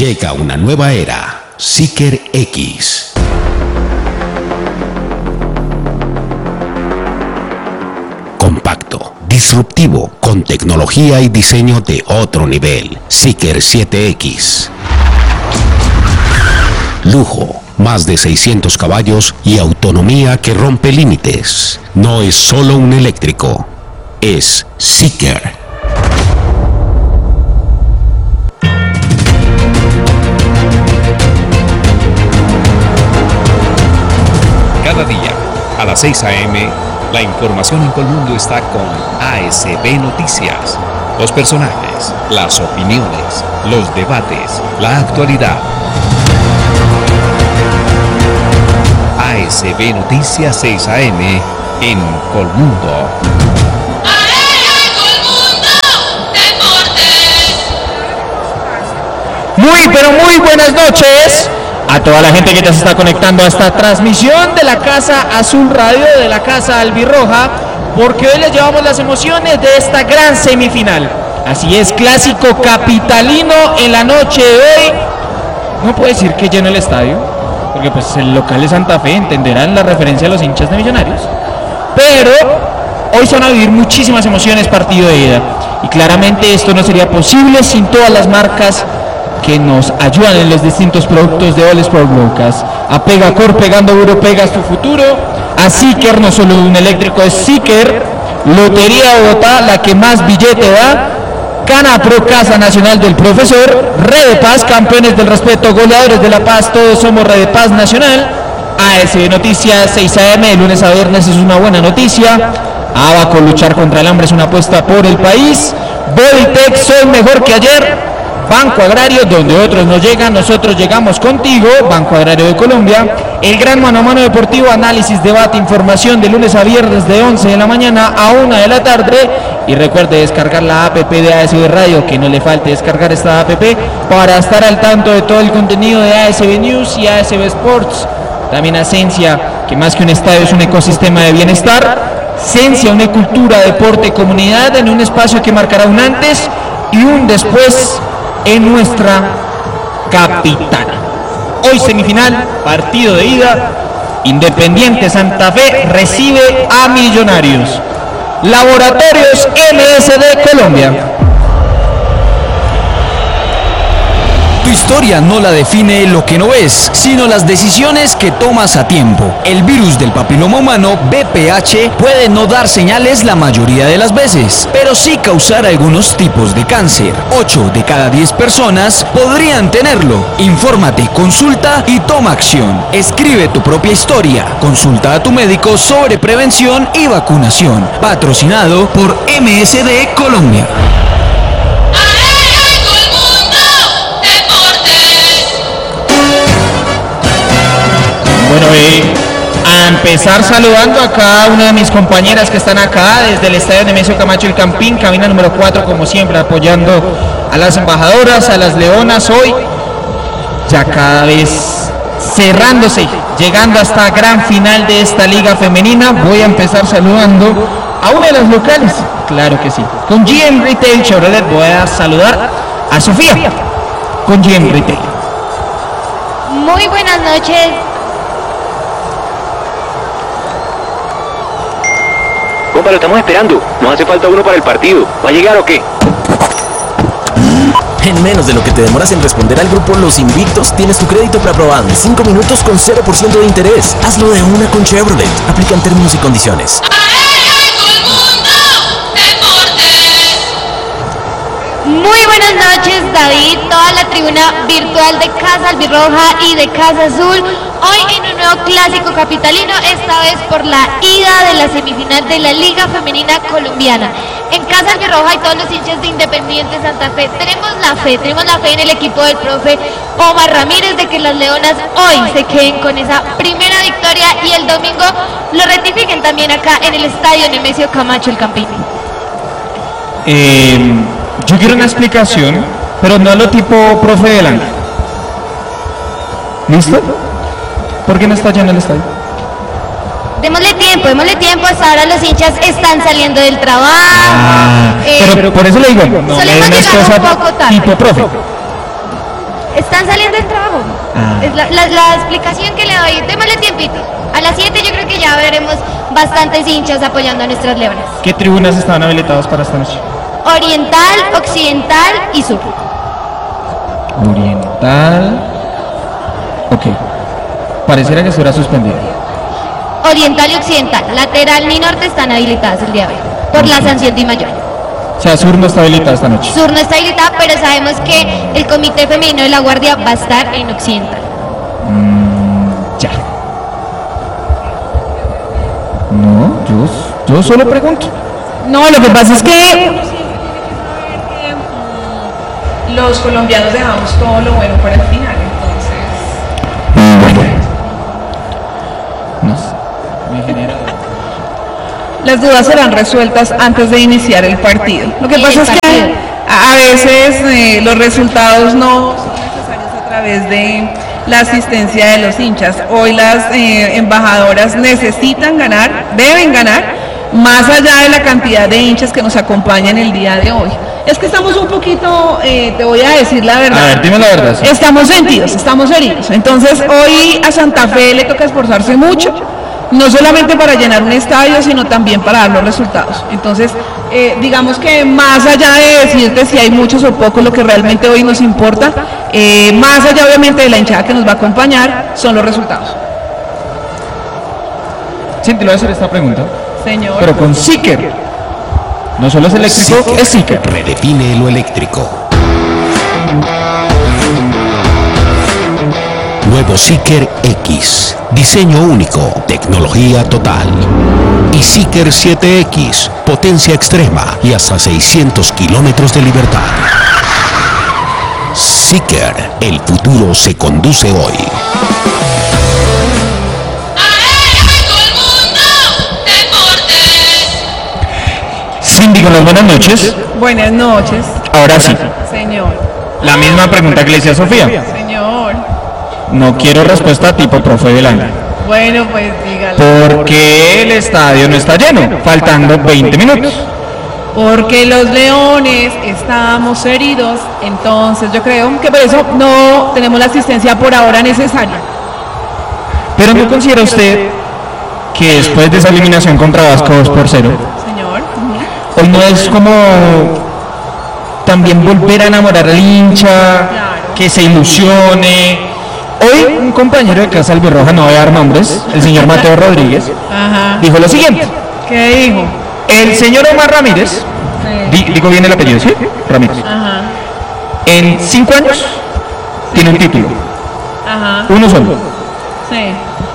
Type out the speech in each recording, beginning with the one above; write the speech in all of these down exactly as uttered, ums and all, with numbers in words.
Llega una nueva era, Seeker X. Compacto, disruptivo, con tecnología y diseño de otro nivel. Seeker siete X. Lujo, más de seiscientos caballos y autonomía que rompe límites. No es solo un eléctrico, es Seeker. Cada día, a las seis a eme, la información en Colmundo está con A S B Noticias. Los personajes, las opiniones, los debates, la actualidad. A S B Noticias seis a eme en Colmundo. Muy, pero muy buenas noches a toda la gente que ya se está conectando a esta transmisión de la Casa Azul Radio, de la Casa Albirroja, porque hoy les llevamos las emociones de esta gran semifinal. Así es, clásico capitalino en la noche de hoy. No puedo decir que lleno el estadio, porque pues el local de Santa Fe, entenderán la referencia a los hinchas de Millonarios, pero hoy se van a vivir muchísimas emociones partido de ida, y claramente esto no sería posible sin todas las marcas que nos ayudan en los distintos productos de All Sport Broadcast. A Pegacor, pegando duro, pegas tu futuro. A Seeker, no solo un eléctrico, es Seeker. Lotería Bogotá, la que más billete da. Cana Pro, Casa Nacional del Profesor. Red de Paz, campeones del respeto, goleadores de la paz, todos somos Red de Paz Nacional. A S B Noticias seis a eme, de lunes a viernes, es una buena noticia. Abaco, luchar contra el hambre es una apuesta por el país. Bodytech, soy mejor que ayer. Banco Agrario, donde otros no llegan, nosotros llegamos contigo. Banco Agrario de Colombia. El gran mano a mano deportivo, análisis, debate, información de lunes a viernes de once de la mañana a una de la tarde. Y recuerde descargar la app de A S B Radio, que no le falte descargar esta app para estar al tanto de todo el contenido de A S B News y A S B Sports. También a Cencia, que más que un estadio es un ecosistema de bienestar. Cencia, una cultura, deporte, comunidad, en un espacio que marcará un antes y un después en nuestra capital. Hoy semifinal, partido de ida. Independiente Santa Fe recibe a Millonarios. Laboratorios eme ese de Colombia. Tu historia no la define lo que no ves, sino las decisiones que tomas a tiempo. El virus del papiloma humano, B P H, puede no dar señales la mayoría de las veces, pero sí causar algunos tipos de cáncer. ocho de cada diez personas podrían tenerlo. Infórmate, consulta y toma acción. Escribe tu propia historia. Consulta a tu médico sobre prevención y vacunación. Patrocinado por eme ese de Colombia. Bueno, eh, a empezar saludando a cada una de mis compañeras que están acá desde el estadio Nemesio Camacho El Campín, cabina número cuatro, como siempre, apoyando a las embajadoras, a las leonas. Hoy ya cada vez cerrándose, llegando hasta gran final de esta liga femenina. Voy a empezar saludando a una de las locales, claro que sí, con G M Retail Chevrolet. Voy a saludar a Sofía con G M Retail. Muy buenas noches. Compa, lo estamos esperando. Nos hace falta uno para el partido. ¿Va a llegar o qué? En menos de lo que te demoras en responder al grupo Los Invictos, tienes tu crédito preaprobado en cinco minutos con cero por ciento de interés. Hazlo de una con Chevrolet. Aplican términos y condiciones. Muy buenas noches, David, toda la tribuna virtual de Casa Albirroja y de Casa Azul. Hoy en un nuevo clásico capitalino, esta vez por la ida de la semifinal de la Liga Femenina Colombiana. En Casa Albirroja y todos los hinchas de Independiente Santa Fe tenemos la fe, tenemos la fe en el equipo del profe Omar Ramírez de que las leonas hoy se queden con esa primera victoria y el domingo lo rectifiquen también acá en el estadio Nemesio Camacho El Campín. Eh... Yo quiero una explicación, pero no a lo tipo profe delante. ¿Listo? ¿Por qué no está lleno el estadio? Démosle tiempo, démosle tiempo. Hasta ahora los hinchas están saliendo del trabajo. Ah, eh, pero, pero por eso le digo, no, solemos no es llegar cosa un poco tarde. tipo profe. Están saliendo del trabajo. Ah. Es la, la, la explicación que le doy. Démosle tiempito. A las siete yo creo que ya veremos bastantes hinchas apoyando a nuestras leonas. ¿Qué tribunas estaban habilitadas para esta noche? Oriental, occidental y sur. Oriental. Ok. Pareciera que estuviera suspendido. Oriental y occidental. Lateral ni norte están habilitadas el día de hoy. Por okay. La sanción de mayor. O sea, sur no está habilitada esta noche. Sur no está habilitada, pero sabemos que el Comité Femenino de la Guardia va a estar en occidental. Mm, ya. No, yo, yo solo pregunto. No, lo que pasa es que los colombianos dejamos todo lo bueno para el final, entonces. Bueno. No sé. Me genera. Las dudas serán resueltas antes de iniciar el partido. Lo que pasa es que a veces eh, los resultados no son necesarios a través de la asistencia de los hinchas. Hoy las eh, embajadoras necesitan ganar, deben ganar, más allá de la cantidad de hinchas que nos acompañan el día de hoy. Es que estamos un poquito, eh, te voy a decir la verdad. A ver, dime la verdad. Sí. Estamos sentidos, estamos heridos. Entonces hoy a Santa Fe le toca esforzarse mucho. No solamente para llenar un estadio, sino también para dar los resultados. Entonces, eh, digamos que más allá de decirte si hay muchos o pocos, lo que realmente hoy nos importa, eh, más allá obviamente de la hinchada que nos va a acompañar, son los resultados. Sí, te lo voy a hacer esta pregunta. Señor. Pero con Seeker. No solo es eléctrico, Seeker es Seeker. Redefine lo eléctrico. Nuevo Seeker X, diseño único, tecnología total. Y Seeker siete X, potencia extrema y hasta seiscientos kilómetros de libertad. Seeker, el futuro se conduce hoy. Cindy, con las buenas noches. Buenas noches. Ahora sí. Señor. La misma pregunta que le hice a Sofía. Señor. No quiero respuesta tipo profe del año. Bueno, pues dígalo. ¿Por qué el estadio no está lleno? Faltando veinte minutos. Porque los leones estamos heridos, entonces yo creo que por eso no tenemos la asistencia por ahora necesaria. Pero ¿no considera usted que después de esa eliminación contra Vasco dos por cero, señor, uh-huh. hoy no es como también volver a enamorar al hincha, claro. Que se ilusione? Hoy un compañero de Casa Albirroja, no voy a dar nombres, el señor Mateo Rodríguez, Ajá. dijo lo siguiente. ¿Qué dijo? El señor Omar Ramírez, sí. di, digo bien el apellido, ¿sí? Ramírez. Ajá. En cinco años sí. Tiene un título. Ajá. Uno solo. Sí.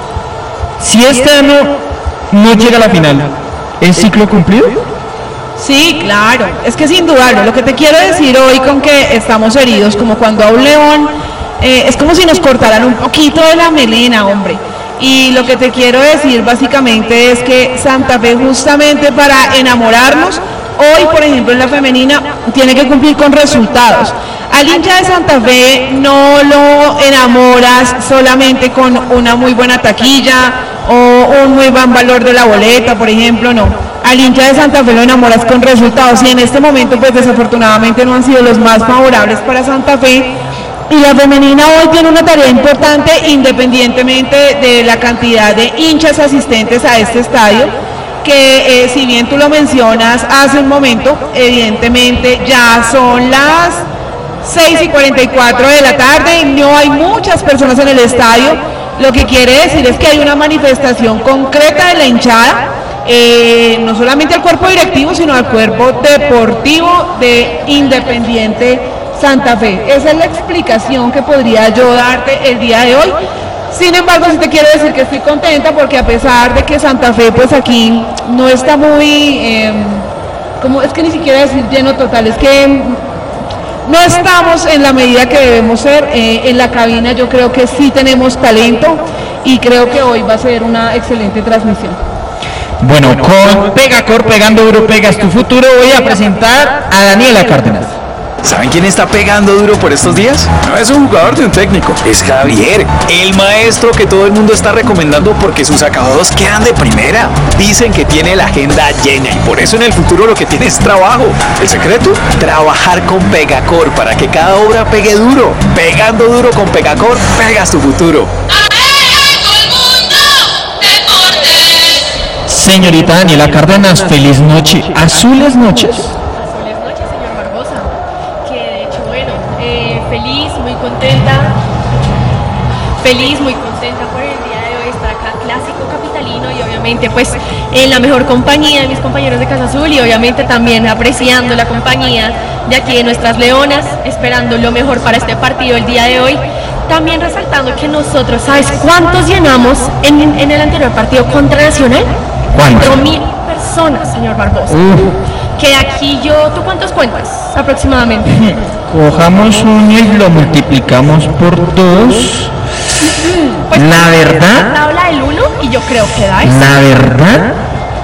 Si este año no llega a la final, ¿es ciclo cumplido? Sí, claro. Es que sin dudarlo, lo que te quiero decir hoy con que estamos heridos, como cuando a un león, eh, es como si nos cortaran un poquito de la melena, hombre. Y lo que te quiero decir básicamente es que Santa Fe, justamente para enamorarnos, hoy por ejemplo en la femenina tiene que cumplir con resultados. Al hincha de Santa Fe no lo enamoras solamente con una muy buena taquilla o un muy buen valor de la boleta, por ejemplo, no. Al hincha de Santa Fe lo enamoras con resultados y en este momento pues desafortunadamente no han sido los más favorables para Santa Fe. Y la femenina hoy tiene una tarea importante independientemente de la cantidad de hinchas asistentes a este estadio, que eh, si bien tú lo mencionas hace un momento, evidentemente ya son las seis y cuarenta y cuatro de la tarde, no hay muchas personas en el estadio, lo que quiere decir es que hay una manifestación concreta de la hinchada, eh, no solamente al cuerpo directivo, sino al cuerpo deportivo de Independiente Santa Fe. Esa es la explicación que podría yo darte el día de hoy. Sin embargo, sí te quiero decir que estoy contenta porque a pesar de que Santa Fe pues aquí no está muy, eh, como es que ni siquiera decir lleno total, es que no estamos en la medida que debemos ser. Eh, en la cabina yo creo que sí tenemos talento y creo que hoy va a ser una excelente transmisión. Bueno, con Pegacor, pegando duro, pegas tu futuro, voy a presentar a Daniela Cárdenas. ¿Saben quién está pegando duro por estos días? No es un jugador de un técnico, es Javier, el maestro que todo el mundo está recomendando porque sus acabados quedan de primera. Dicen que tiene la agenda llena y por eso en el futuro lo que tiene es trabajo. ¿El secreto? Trabajar con Pegacor para que cada obra pegue duro. Pegando duro con Pegacor, pegas tu futuro. Señorita Daniela Cárdenas, feliz noche. ¿Azules noches? Azules noches, señor Barbosa. Que de hecho, bueno, eh, feliz, muy contenta. Feliz, muy contenta por el día de hoy estar acá, clásico capitalino y obviamente pues en la mejor compañía de mis compañeros de Casa Azul y obviamente también apreciando la compañía de aquí de nuestras leonas, esperando lo mejor para este partido el día de hoy. También resaltando que nosotros, ¿sabes cuántos llenamos en, en el anterior partido contra Nacional? Cuatro mil personas, señor Barbosa. Uh. Que aquí yo, ¿tú cuántos cuentas aproximadamente? Cojamos un y lo multiplicamos por dos. Pues, la verdad. La tabla del uno y yo creo que da eso. La verdad,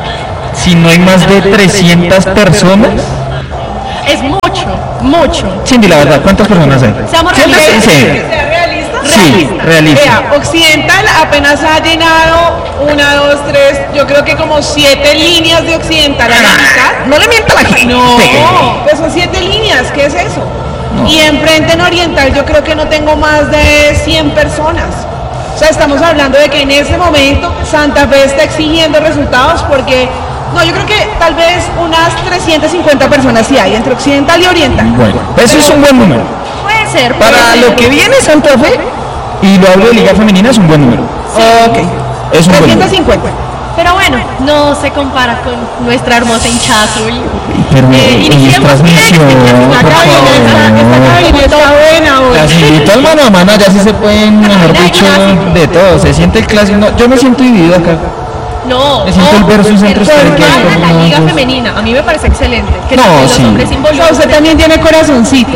si no hay más de trescientas personas. Es mucho, mucho. Cindy, la verdad, ¿cuántas personas hay? Seamos realistas. Sí. Sí, realista. Vea, Occidental apenas ha llenado una, dos, tres, yo creo que como siete líneas de Occidental a la mitad. No le mienta a la gente. No, pues son siete líneas, ¿qué es eso? No. Y enfrente en Oriental yo creo que no tengo más de cien personas. O sea, estamos hablando de que en ese momento Santa Fe está exigiendo resultados porque, no, yo creo que tal vez unas trescientas cincuenta personas sí hay entre Occidental y Oriental. Bueno, eso es un buen número. Puede ser. Puede Para ser. lo que viene Santa Fe, y lo hablo de Liga Femenina, es un buen número. Sí. Ok. Es un trescientos cincuenta. buen número. Pero bueno, no se compara con nuestra hermosa hinchada azul. Pero Eh, en iniciemos transmisión, bien, por esta cabina, esta- esta favor. cabina Está buena hoy. Las invito al mano a mano, ya sí se pueden, mejor dicho, de todo. Se siente el clásico. No, yo me siento dividido acá. No, Me siento el no, versus entre pero ustedes, que es gana como la una liga cosa. femenina, a mí me parece excelente. Que No, también sí. los hombres O sea, involucran. usted también tiene corazoncito.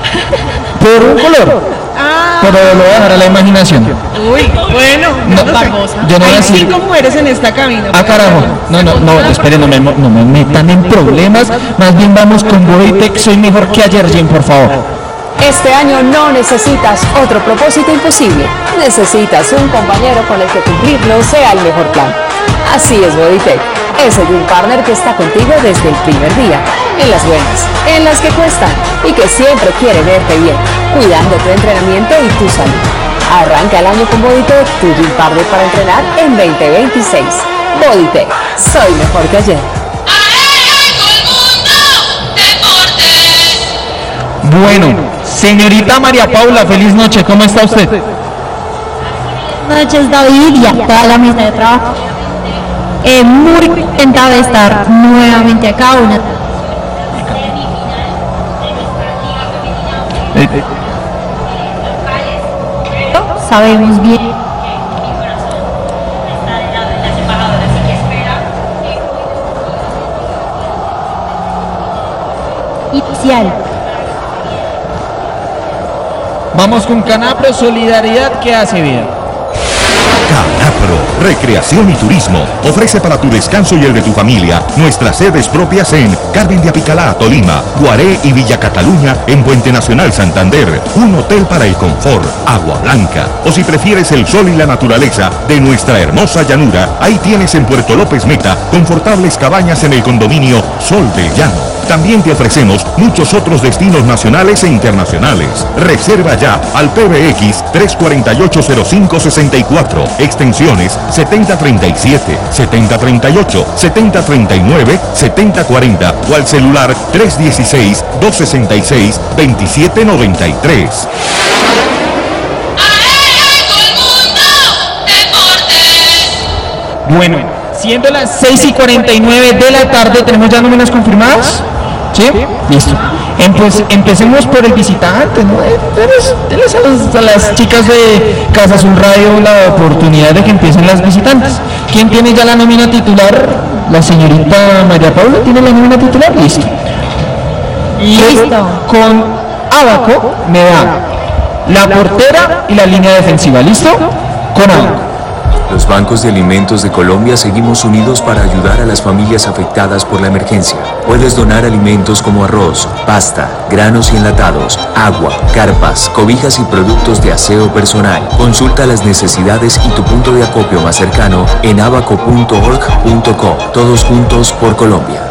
Por un color. Ah, Pero lo voy a dejar a la imaginación. uy, bueno. No, Barbosa. yo no voy a Hay decir. cinco mujeres en esta cabina. Ah, carajo. No, no, no, esperen, no me, no me metan en problemas. Más bien vamos con Bodytech. Soy mejor que ayer, Jim, por favor. Este año no necesitas otro propósito imposible. Necesitas un compañero con el que cumplirlo sea el mejor plan. Así es Bodytech, ese Gym Partner que está contigo desde el primer día, en las buenas, en las que cuestan y que siempre quiere verte bien, cuidando tu entrenamiento y tu salud. Arranca el año con Bodytech, tu Gym Partner para entrenar en veinte veintiséis. Bodytech, soy mejor que ayer. Bueno, señorita María Paula, feliz noche. ¿Cómo está usted? Buenas noches, David, y a toda la mesa de trabajo. Eh, muy contenta de estar nuevamente acá. Una Eh, eh, sabemos bien. Inicial. Vamos con Canapro, solidaridad que hace bien. Canapro, Recreación y Turismo, ofrece para tu descanso y el de tu familia nuestras sedes propias en Carmen de Apicalá, Tolima, Guaré y Villa Cataluña en Puente Nacional Santander, un hotel para el confort, agua blanca, o si prefieres el sol y la naturaleza de nuestra hermosa llanura, ahí tienes en Puerto López Meta confortables cabañas en el condominio Sol del Llano. También te ofrecemos muchos otros destinos nacionales e internacionales. Reserva ya al P B X tres cuatro ocho cero cinco seis cuatro, extensiones setenta treinta y siete, setenta treinta y ocho, setenta treinta y nueve, setenta cuarenta o al celular tres uno seis, dos seis seis, dos siete nueve tres. Bueno, siendo las seis y cuarenta y nueve de la tarde, ¿tenemos ya nóminas confirmadas? ¿Sí? Listo. Pues empecemos por el visitante, ¿no? Denles, denles a, los, a las chicas de Casa Azul Radio la oportunidad de que empiecen las visitantes. ¿Quién tiene ya la nómina titular? La señorita María Paula tiene la nómina titular. Listo. Listo. Con Abaco me da la portera y la línea defensiva. ¿Listo? Con Abaco. Los bancos de alimentos de Colombia seguimos unidos para ayudar a las familias afectadas por la emergencia. Puedes donar alimentos como arroz, pasta, granos y enlatados, agua, carpas, cobijas y productos de aseo personal. Consulta las necesidades y tu punto de acopio más cercano en abaco punto org punto co. Todos juntos por Colombia.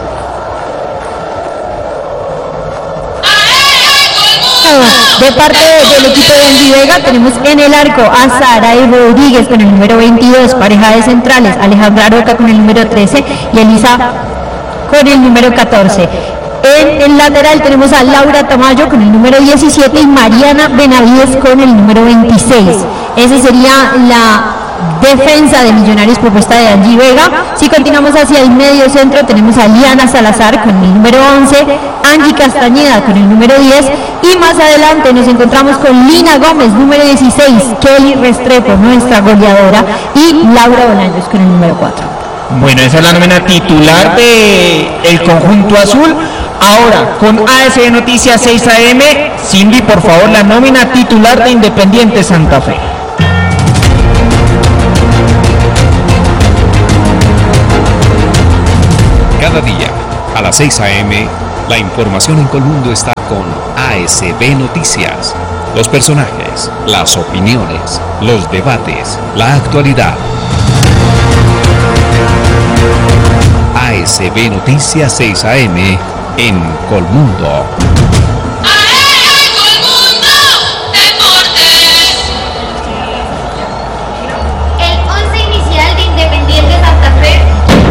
De parte del equipo de Andy Vega tenemos en el arco a Saray Rodríguez con el número veintidós, pareja de centrales, Alejandra Roca con el número trece y Elisa con el número catorce. En el lateral tenemos a Laura Tamayo con el número diecisiete y Mariana Benavides con el número veintiséis. Esa sería la defensa de Millonarios propuesta de Angie Vega. Si continuamos hacia el medio centro tenemos a Liana Salazar con el número once, Angie Castañeda con el número diez y más adelante nos encontramos con Lina Gómez, número dieciséis, Kelly Restrepo, nuestra goleadora, y Laura Bolaños con el número cuatro. Bueno, esa es la nómina titular del conjunto azul. Ahora, con A S B Noticias seis A M, Cindy, por favor, la nómina titular de Independiente Santa Fe. Cada día, a las seis A M, la información en Colmundo está con A S B Noticias. Los personajes, las opiniones, los debates, la actualidad. A S B Noticias seis A M en Colmundo. El once inicial de Independiente Santa Fe.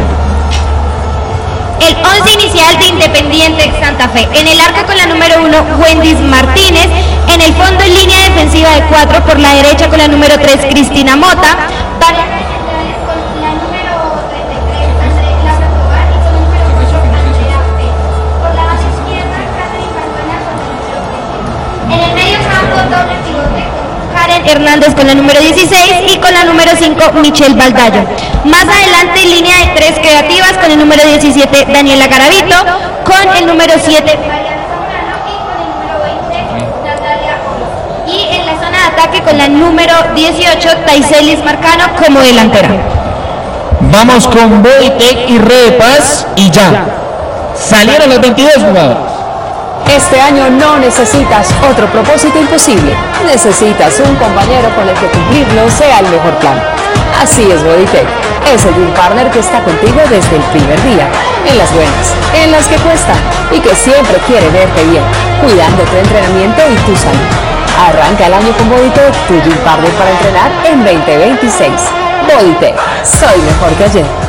El once inicial de Independiente Santa Fe. En el arco con la número uno, Wendys Martínez. En el fondo, en línea defensiva de cuatro, por la derecha con la número tres, Cristina Mota. Parejas centrales con la número treinta y tres, Andrés Laura Tobar, y con el número ocho, Andrea P. Por la base izquierda, Catherine Cardona con el número veinte. En el medio campo, doble pivote con Karen Hernández con la número dieciséis y con la número cinco, Michelle Baldayo. Más adelante, línea de tres creativas con el número diecisiete, Daniela Garavito, con el número siete, Mariana Zambrano, y con el número veinte, Natalia Oro. Y en la zona de ataque con la número dieciocho, Taiselis Marcano como delantera. Vamos con Bodytech y Repas y ya. Salieron los veintidós jugadores. Este año no necesitas otro propósito imposible. Necesitas un compañero con el que cumplirlo sea el mejor plan. Así es Bodytech, ese Gym Partner que está contigo desde el primer día, en las buenas, en las que cuestan y que siempre quiere verte bien, cuidando tu entrenamiento y tu salud. Arranca el año con Bodytech, tu Gym Partner para entrenar en veinte veintiséis. Bodytech, soy mejor que ayer.